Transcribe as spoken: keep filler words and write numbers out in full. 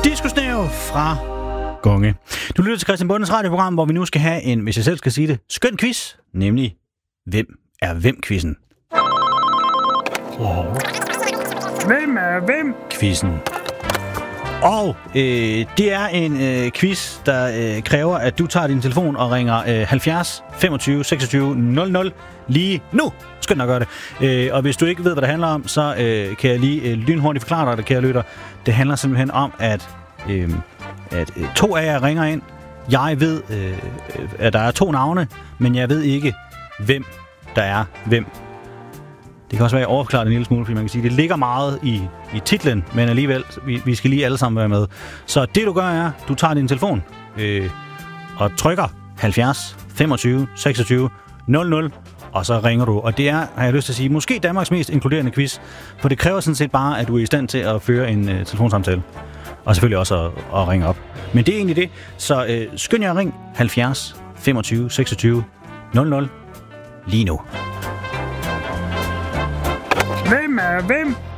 Diskusnæv fra Gunge. Du lytter til Christian Bundes radioprogram, hvor vi nu skal have en, hvis jeg selv skal sige det, skøn quiz, nemlig Hvem er hvem-quizzen. Oh. Hvem er hvem? Quizzen. Og øh, det er en øh, quiz, der øh, kræver, at du tager din telefon og ringer øh, halvfjerds femogtyve seksogtyve nul nul lige nu. Skynd dig at gøre det. Øh, og hvis du ikke ved, hvad det handler om, så øh, kan jeg lige øh, lynhurtigt forklare dig det, kære lytter. Det handler simpelthen om, at, øh, at øh, to af jer ringer ind. Jeg ved, øh, at der er to navne, men jeg ved ikke, hvem der er hvem. Det kan også være, at jeg overforklarer det en lille smule, fordi man kan sige, at det ligger meget i, i titlen, men alligevel, vi, vi skal lige alle sammen være med. Så det du gør er, du tager din telefon øh, og trykker halvfjerds femogtyve seksogtyve nul nul, og så ringer du. Og det er, har jeg lyst til at sige, måske Danmarks mest inkluderende quiz, for det kræver sådan set bare, at du er i stand til at føre en øh, telefonsamtale. Og selvfølgelig også at, at ringe op. Men det er egentlig det. Så øh, skynd jer at ring halvfjerds femogtyve seksogtyve nul nul lige nu. Hvem er hvem?